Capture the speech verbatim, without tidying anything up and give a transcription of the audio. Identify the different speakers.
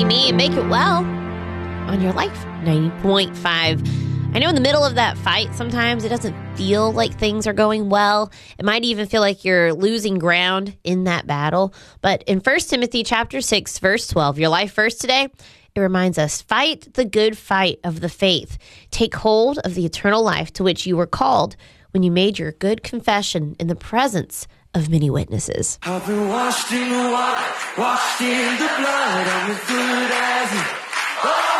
Speaker 1: me and make it well on your life ninety point five. I know in the middle of that fight, sometimes it doesn't feel like things are going well. It might even feel like you're losing ground in that battle. But in First Timothy chapter six, verse twelve, your life verse today, it reminds us, fight the good fight of the faith. Take hold of the eternal life to which you were called when you made your good confession in the presence of many witnesses.
Speaker 2: I've been washed in the water, washed in the blood, I'm as good as